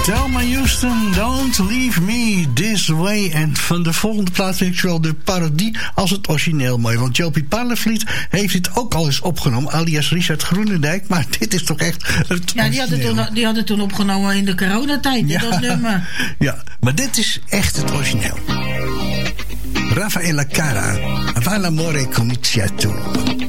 Thelma Houston, Don't Leave Me This Way. En van de volgende plaat vind ik zowel de parodie als het origineel mooi. Want Jopie Parlevliet heeft dit ook al eens opgenomen, alias Richard Groenendijk. Maar dit is toch echt het origineel. Die had het toen opgenomen in de coronatijd, ja, dat nummer. Ja, maar dit is echt het origineel. Raffaella Cara, Va l'amore comincia tu.